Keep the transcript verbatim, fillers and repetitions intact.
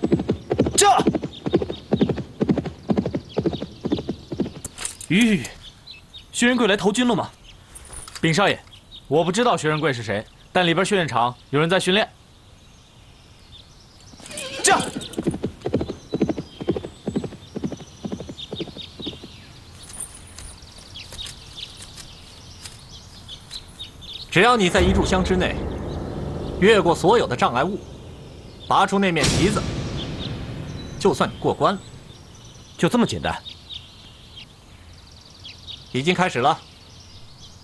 这。吁，薛仁贵来投军了吗？禀少爷，我不知道薛仁贵是谁，但里边训练场有人在训练。这。 只要你在一炷香之内，越过所有的障碍物，拔出那面旗子，就算你过关了。 就这么简单？ 已经开始了。